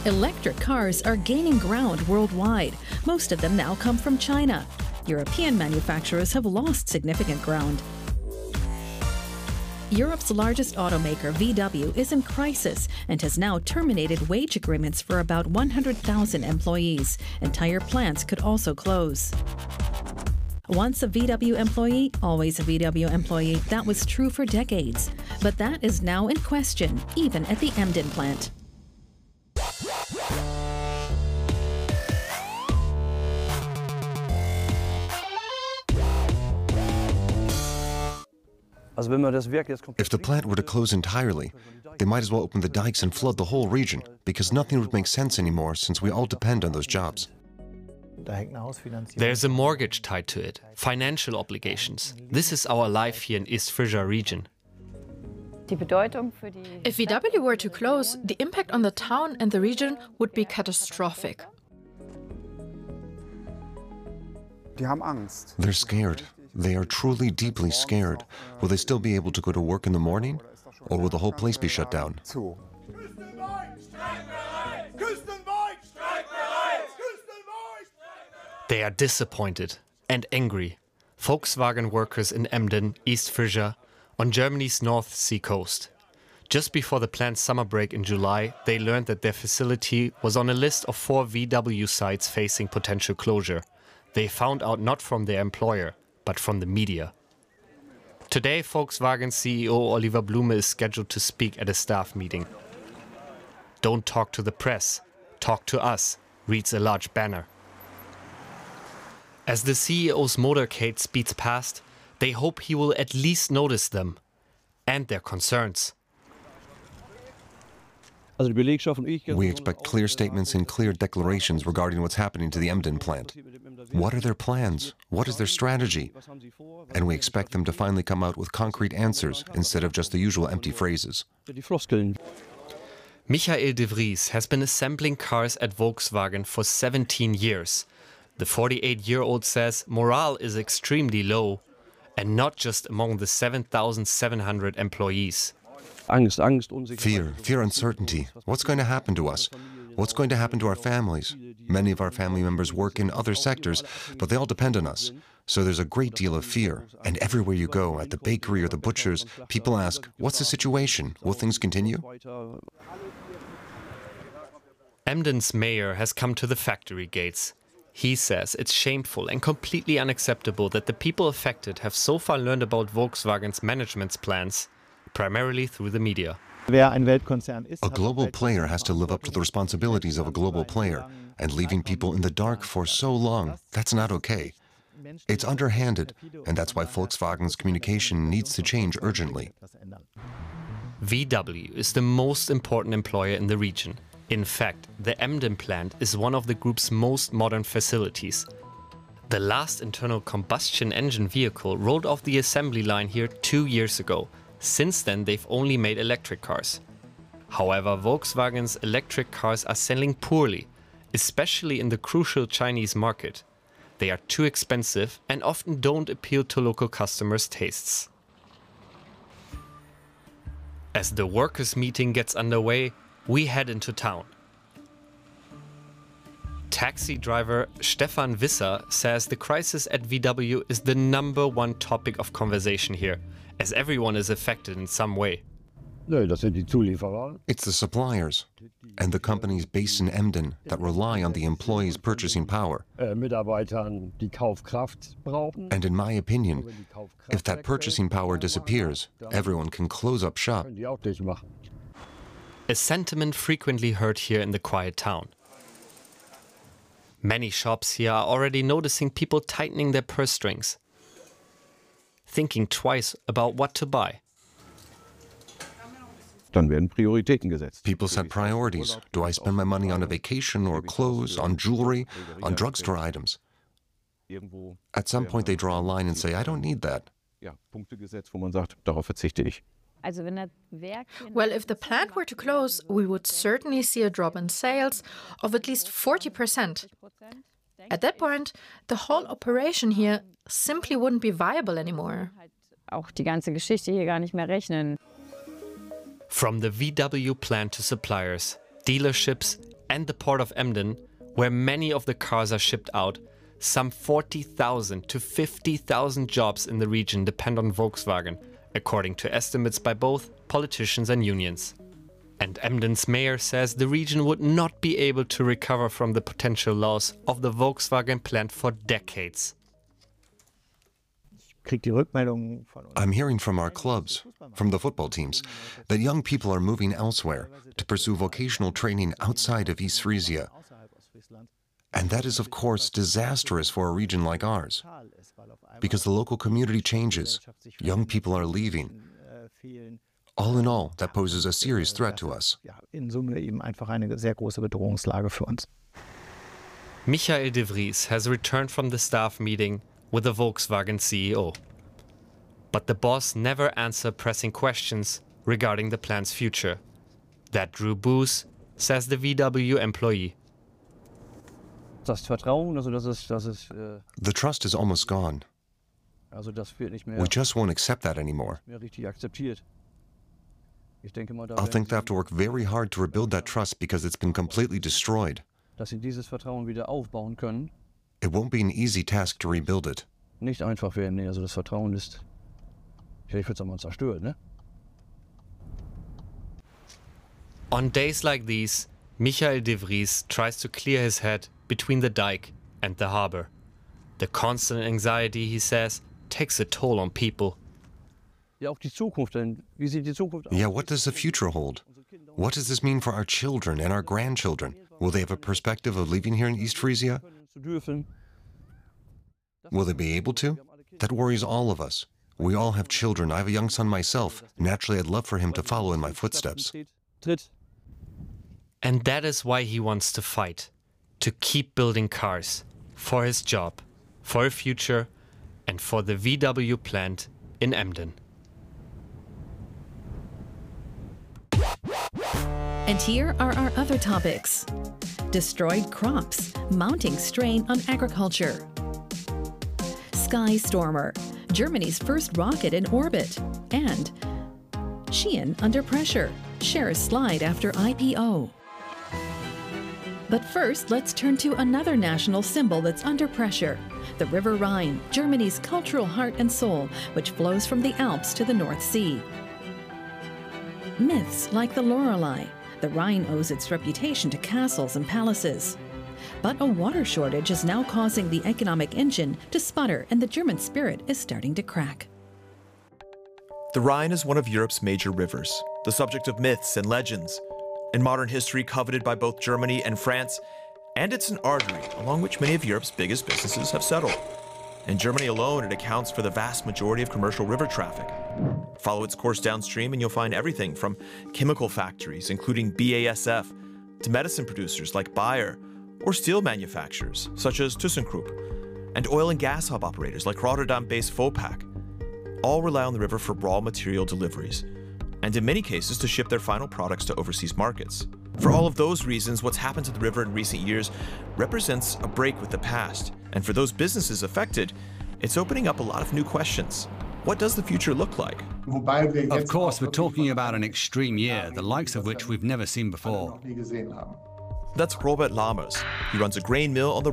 Electric cars are gaining ground worldwide. Most of them now come from China. European manufacturers have lost significant ground. Europe's largest automaker, VW, is in crisis and has now terminated wage agreements for about 100,000 employees. Entire plants could also close. Once a VW employee, always a VW employee. That was true for decades. But that is now in question, even at the Emden plant. If the plant were to close entirely, they might as well open the dikes and flood the whole region, because nothing would make sense anymore since we all depend on those jobs. There's a mortgage tied to it, financial obligations. This is our life here in East Frisia region. If VW were to close, the impact on the town and the region would be catastrophic. They're scared. They are truly deeply scared. Will they still be able to go to work in the morning? Or will the whole place be shut down? They are disappointed and angry. Volkswagen workers in Emden, East Frisia, on Germany's North Sea coast. Just before the plant's summer break in July, they learned that their facility was on a list of 4 VW sites facing potential closure. They found out not from their employer, but from the media. Today, Volkswagen CEO Oliver Blume is scheduled to speak at a staff meeting. "Don't talk to the press, talk to us," reads a large banner. As the CEO's motorcade speeds past, they hope he will at least notice them and their concerns. We expect clear statements and clear declarations regarding what's happening to the Emden plant. What are their plans? What is their strategy? And we expect them to finally come out with concrete answers instead of just the usual empty phrases. Michael de Vries has been assembling cars at Volkswagen for 17 years. The 48-year-old says morale is extremely low, and not just among the 7,700 employees. Fear, uncertainty. What's going to happen to us? What's going to happen to our families? Many of our family members work in other sectors, but they all depend on us. So there's a great deal of fear. And everywhere you go, at the bakery or the butcher's, people ask, what's the situation? Will things continue? Emden's mayor has come to the factory gates. He says it's shameful and completely unacceptable that the people affected have so far learned about Volkswagen's management's plans, primarily through the media. A global player has to live up to the responsibilities of a global player, and leaving people in the dark for so long, that's not okay. It's underhanded, and that's why Volkswagen's communication needs to change urgently. VW is the most important employer in the region. In fact, the Emden plant is one of the group's most modern facilities. The last internal combustion engine vehicle rolled off the assembly line here 2 years ago. Since then, they've only made electric cars. However, Volkswagen's electric cars are selling poorly, especially in the crucial Chinese market. They are too expensive and often don't appeal to local customers' tastes. As the workers' meeting gets underway, we head into town. Taxi driver Stefan Visser says the crisis at VW is the #1 topic of conversation here, as everyone is affected in some way. It's the suppliers and the companies based in Emden that rely on the employees' purchasing power. And in my opinion, if that purchasing power disappears, everyone can close up shop. A sentiment frequently heard here in the quiet town. Many shops here are already noticing people tightening their purse strings, thinking twice about what to buy. People set priorities. Do I spend my money on a vacation or clothes, on jewelry, on drugstore items? At some point they draw a line and say, I don't need that. Well, if the plant were to close, we would certainly see a drop in sales of at least 40%. At that point, the whole operation here simply wouldn't be viable anymore. From the VW plant to suppliers, dealerships, and the port of Emden, where many of the cars are shipped out, some 40,000 to 50,000 jobs in the region depend on Volkswagen, according to estimates by both politicians and unions. And Emden's mayor says the region would not be able to recover from the potential loss of the Volkswagen plant for decades. I'm hearing from our clubs, from the football teams, that young people are moving elsewhere to pursue vocational training outside of East Frisia. And that is, of course, disastrous for a region like ours, because the local community changes, young people are leaving. All in all, that poses a serious threat to us. Michael de Vries has returned from the staff meeting with the Volkswagen CEO. But the boss never answered pressing questions regarding the plant's future. That drew boos, says the VW employee. The trust is almost gone. We just won't accept that anymore. I'll think they have to work very hard to rebuild that trust because it's been completely destroyed. It won't be an easy task to rebuild it. On days like these, Michael de Vries tries to clear his head between the dike and the harbor. The constant anxiety, he says, takes a toll on people. Yeah, what does the future hold? What does this mean for our children and our grandchildren? Will they have a perspective of living here in East Frisia? Will they be able to? That worries all of us. We all have children. I have a young son myself. Naturally, I'd love for him to follow in my footsteps. And that is why he wants to fight, to keep building cars, for his job, for a future, and for the VW plant in Emden. And here are our other topics. Destroyed crops, mounting strain on agriculture. Skystormer, Germany's first rocket in orbit. And Shein under pressure, shares slide after IPO. But first, let's turn to another national symbol that's under pressure. The River Rhine, Germany's cultural heart and soul, which flows from the Alps to the North Sea. Myths like the Lorelei. The Rhine owes its reputation to castles and palaces. But a water shortage is now causing the economic engine to sputter, and the German spirit is starting to crack. The Rhine is one of Europe's major rivers, the subject of myths and legends. In modern history, coveted by both Germany and France, and it's an artery along which many of Europe's biggest businesses have settled. In Germany alone, it accounts for the vast majority of commercial river traffic. Follow its course downstream and you'll find everything from chemical factories, including BASF, to medicine producers like Bayer, or steel manufacturers, such as ThyssenKrupp, and oil and gas hub operators like Rotterdam-based Vopak. All rely on the river for raw material deliveries, and in many cases to ship their final products to overseas markets. For all of those reasons, what's happened to the river in recent years represents a break with the past, and for those businesses affected, it's opening up a lot of new questions. What does the future look like? Of course, we're talking about an extreme year, the likes of which we've never seen before. That's Robert Lammers. He runs a grain mill on the